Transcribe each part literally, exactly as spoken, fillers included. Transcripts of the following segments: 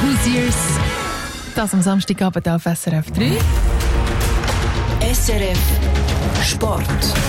Hoosiers. Das am Samstagabend auf S R F drei. S R F Sport.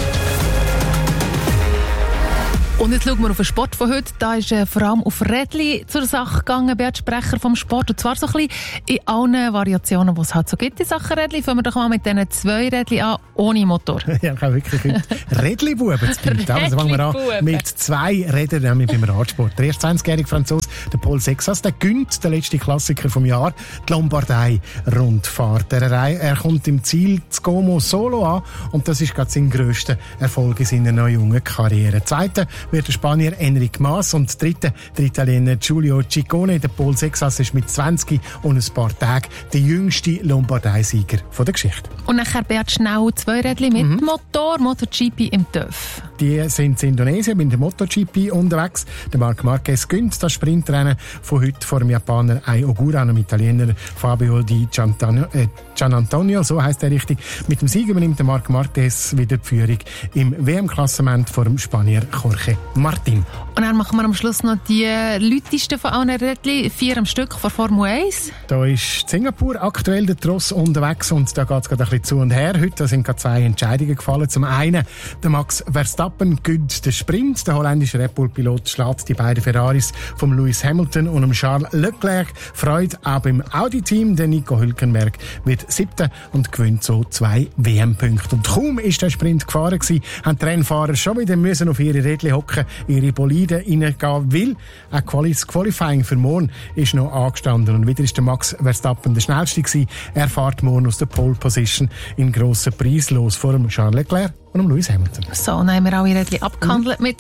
Und jetzt schauen wir auf den Sport von heute. Da ist äh, vor allem auf Rädli zur Sache gegangen, Beat Sprecher vom Sport. Und zwar so ein bisschen in allen Variationen, die es halt so gibt in Sachen Rädli. Fangen wir doch mal mit diesen zwei Rädli an, ohne Motor. Ja, ich habe wirklich Rädli-Buben zu bieten. Also fangen wir an mit zwei Rädern, nämlich beim Radsport. Der erste zwanzigjährige Franzose, der Paul Sexas, der gönnt den letzten Klassiker vom Jahr, die Lombardei-Rundfahrt. Er, er kommt im Ziel zu Como solo an und das ist gerade sein grösster Erfolg in seiner neuen jungen Karriere. Zweiter wird der Spanier Enric Mas und dritter der Italiener Giulio Ciccone. Der Paul Sexas ist mit zwanzig und ein paar Tagen der jüngste Lombardei-Sieger der Geschichte. Und nachher Beat schnell zwei Rädchen mit mhm. Motor, MotoGP im T Ö F. Die sind in Indonesien mit dem MotoGP unterwegs. Der Marc Marquez gönnt das Sprintrennen von heute vor dem Japaner Ai Ogura und dem Italiener Fabio Di Gianantonio, so heisst er richtig. Mit dem Sieg übernimmt der Marc Marquez wieder die Führung im W M-Klassement vor dem Spanier Jorge Martin. Und dann machen wir am Schluss noch die lautesten von allen Rädchen, vier am Stück von Formel eins. Da ist Singapur aktuell der Tross unterwegs und da geht es gerade ein bisschen zu und her. Heute sind gerade zwei Entscheidungen gefallen. Zum einen, der Max Verstappen gönnt den Sprint. Der holländische Red Bull-Pilot schlägt die beiden Ferraris von Lewis Hamilton und Charles Leclerc. Freude auch beim Audi-Team. Der Nico Hülkenberg wird siebter und gewinnt so zwei W M-Punkte. Und kaum ist der Sprint gefahren gewesen, haben die Rennfahrer schon wieder müssen auf ihre Rädchen hocken, ihre Boliden reingehen, weil auch das Qualifying für morgen ist noch angestanden. Und wieder ist der Max Verstappen der Schnellste gewesen. Er fährt morgen aus der Pole Position in grossen Preis los vor dem Charles Leclerc und dem Lewis Hamilton. So, dann haben wir alle Rädchen abgehandelt. Mhm. Mit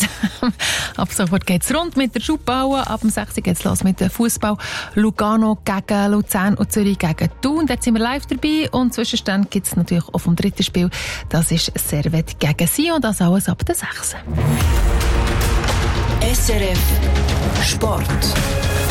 ab sofort geht es rund mit der Schubbauen. Ab dem sechs Uhr geht es los mit dem Fußball. Lugano gegen Luzern und Zürich gegen Thun. Dort sind wir live dabei. Und Zwischenstand gibt es natürlich auch vom dritten Spiel. Das ist Servette gegen Sion. Und das alles ab der sechs Uhr. S R F Sport.